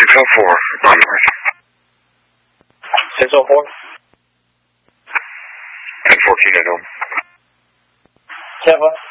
604, on north. 604? 1014 at home. 10-4.